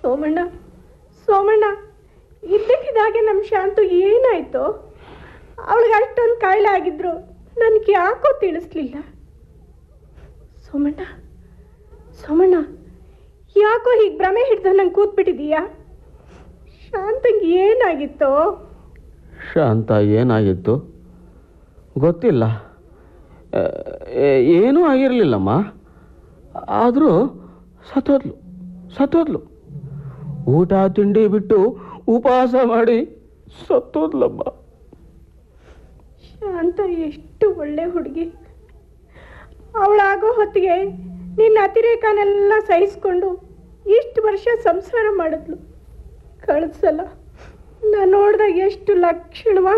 ಸೋಮಣ್ಣ, ಸೋಮಣ್ಣ, ಇದ್ದಕ್ಕಿದ್ದಾಗೆ ನಮ್ಮ ಶಾಂತು ಏನಾಯ್ತು? ಅವಳಿಗೆ ಅಷ್ಟೊಂದು ಕಾಯಿಲೆ ಆಗಿದ್ರು ನನಗೆ ಯಾಕೋ ತಿಳಿಸ್ಲಿಲ್ಲ. ಸೋಮಣ್ಣ, ಸೋಮಣ್ಣ, ಯಾಕೋ ಹೀಗೆ ಭ್ರಮೆ ಹಿಡ್ದು ನಂಗೆ ಕೂತ್ಬಿಟ್ಟಿದೀಯಾ? ಶಾಂತಂಗೆ ಏನಾಗಿತ್ತು? ಶಾಂತ ಏನಾಗಿತ್ತು ಗೊತ್ತಿಲ್ಲ, ಏನೂ ಆಗಿರಲಿಲ್ಲಮ್ಮ. ಆದರೂ ಸತ್ತೋದ್ಲು. ಊಟ ತಿಂಡಿ ಬಿಟ್ಟು ಉಪವಾಸ ಮಾಡಿ ಸತ್ತೋದ್ಲಮ್ಮ. ಶಾಂತ ಎಷ್ಟು ಒಳ್ಳೆ ಹುಡುಗಿ. ಅವಳಾಗೋ ಹೊತ್ತಿಗೆ ನಿನ್ನ ಅತಿರೇಕನೆಲ್ಲ ಸಹಿಸ್ಕೊಂಡು ಇಷ್ಟು ವರ್ಷ ಸಂಸಾರ ಮಾಡಿದ್ಲು. ಕಳಿಸಲ್ಲ ನಾನು ನೋಡಿದಾಗ ಎಷ್ಟು ಲಕ್ಷಣವಾಗಿ